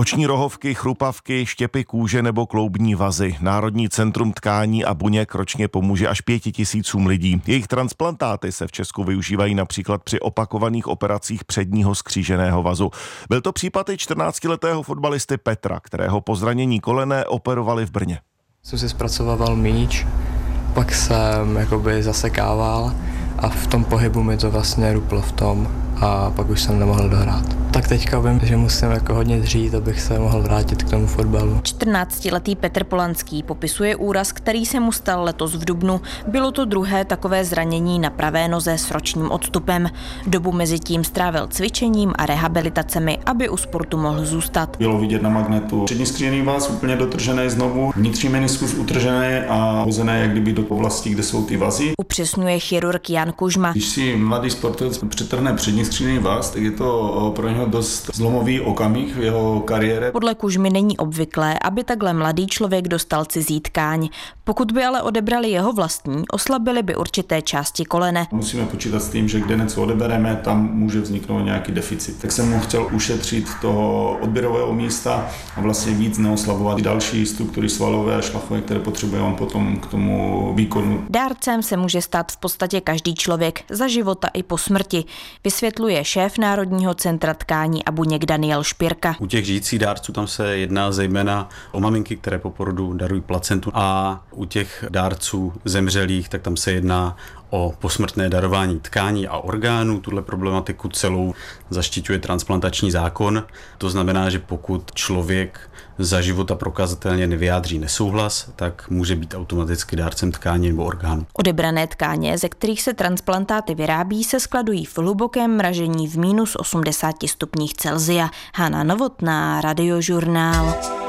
Oční rohovky, chrupavky, štěpy kůže nebo kloubní vazy. Národní centrum tkání a buněk ročně pomůže až 5 000 lidí. Jejich transplantáty se v Česku využívají například při opakovaných operacích předního skříženého vazu. Byl to případ i 14letého fotbalisty Petra, kterého po zranění kolene operovali v Brně. Jsem si zpracovával míč, pak jsem zasekával a v tom pohybu mi to vlastně ruplo v tom a pak už jsem nemohl dohrát. Tak teďka vím, že musím hodně dřít, abych se mohl vrátit k tomu fotbalu. 14letý Petr Polanský popisuje úraz, který se mu stal letos v dubnu. Bylo to druhé takové zranění na pravé noze s ročním odstupem. Dobu mezi tím strávil cvičením a rehabilitacemi, aby u sportu mohl zůstat. Bylo vidět na magnetu přední skřížený vaz úplně dotržený znovu, vnitřní meniskus utržený a hozený jak kdyby do oblasti, kde jsou ty vazy. Upřesňuje chirurg Jan Kužma. Když si mladý sportovec přetrhne přední skřížený vaz, tak je to pro něho dost zlomový okamžik v jeho kariéře. Podle Kužmy není obvyklé, aby takhle mladý člověk dostal cizí tkáň. Pokud by ale odebrali jeho vlastní, oslabili by určité části kolene. Musíme počítat s tím, že kde něco odebereme, tam může vzniknout nějaký deficit. Tak jsem mu chtěl ušetřit toho odběrového místa a vlastně víc neoslabovat další struktury svalové a šlachové, které potřebuje on potom k tomu výkonu. Dárcem se může stát v podstatě každý člověk, za života i po smrti, vysvětluje šéf Národního centra tkání a buněk Daniel Špirka. U těch žijících dárců tam se jedná zejména o maminky, které po porodu darují placentu, a u těch dárců zemřelých, tak tam se jedná o posmrtné darování tkání a orgánů. Tuhle problematiku celou zaštiťuje transplantační zákon. To znamená, že pokud člověk za života prokazatelně nevyjádří nesouhlas, tak může být automaticky dárcem tkání nebo orgánů. Odebrané tkáně, ze kterých se transplantáty vyrábí, se skladují v hlubokém mražení v -80 stupních Celsia. Hana Novotná, Radiožurnál.